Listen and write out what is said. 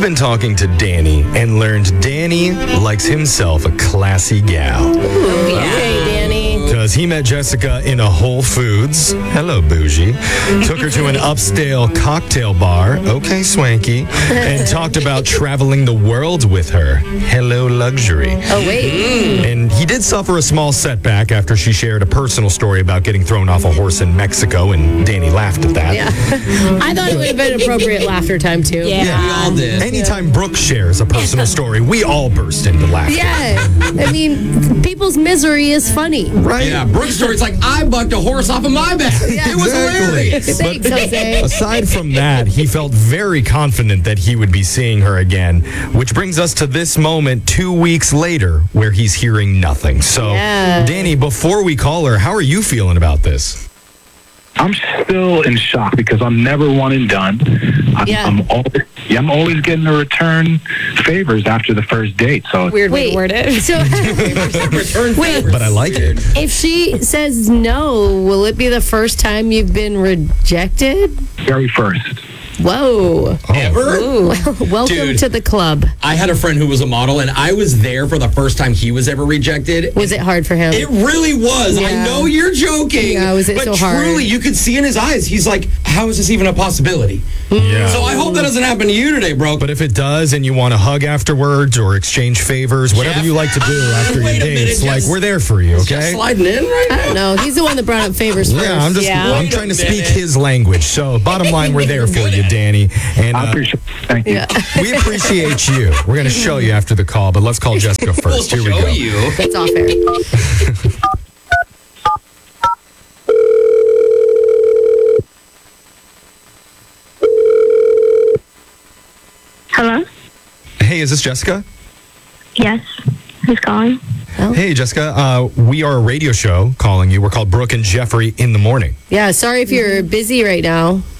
been talking to Danny and learned Danny likes himself a classy gal. Okay, Danny. Because he met Jessica in a Whole Foods. Hello, bougie. Took her to an upscale cocktail bar. Okay, swanky. And talked about traveling the world with her. Hello, luxury. Oh, wait. And he did suffer a small setback after she shared a personal story about getting thrown off a horse in Mexico, and Danny laughed at that. Yeah. I thought it would have been appropriate laughter time, too. Yeah, we all did. Anytime Brooke shares a personal story, we all burst into laughter. Yeah. I mean, people's misery is funny. Right? Yeah, Brooke's story's like, I bucked a horse off of my back. Yeah. It was hilarious. Thanks, Jose. Aside from that, he felt very confident that he would be seeing her again, which brings us to this moment 2 weeks later where he's hearing nothing. So, Yeah. Danny, before we call her, how are you feeling about this? I'm still in shock because I'm never one and done. I'm always getting to return favors after the first date. So Weird way to word it. So, wait, But I like it. if she says no, will it be the first time you've been rejected? very first. Whoa. Ever? Ooh. Welcome Dude. to the club. I had a friend who was a model, and I was there for the first time he was ever rejected. Was it hard for him? It really was. I Yeah. know you're joking. Yeah, was it but so hard? truly, you could see in his eyes, he's like, how is this even a possibility? Yeah. So I hope that doesn't happen to you today, bro. But if it does and you want to hug afterwards or exchange favors, whatever Jeff? you like to do after your Wait a minute, dates, like Jeff. we're there for you, Just okay? sliding in right now. No, he's the one that brought up favors first. Yeah, I'm just Yeah. I'm Wait a trying to speak minute. his language. So bottom line, we're there for you, Danny. And I appreciate it. Thank you. Yeah. we appreciate you. We're going to show you after the call, but let's call Jessica first. Here we We'll go. show you. That's off air. Hello? Hey, is this Jessica? Yes. Who's calling? Hey, Jessica. We are a radio show calling you. We're called Brooke and Jeffrey in the Morning. Yeah, sorry if you're busy right now.